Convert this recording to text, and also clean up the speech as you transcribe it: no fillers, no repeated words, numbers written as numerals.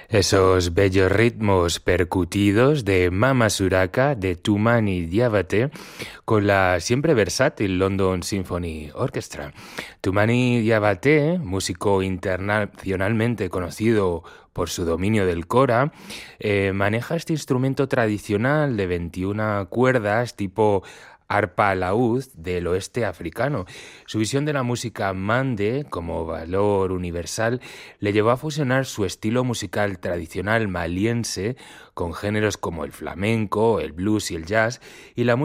Esos bellos ritmos percutidos de Mama Suraka de Tumani Diabate con la siempre versátil London Symphony Orchestra. Tumani Diabate, músico internacionalmente conocido por su dominio del kora, maneja este instrumento tradicional de 21 cuerdas tipo arpa laúd del oeste africano. Su visión de la música mande como valor universal le llevó a fusionar su estilo musical tradicional maliense con géneros como el flamenco, el blues y el jazz, y la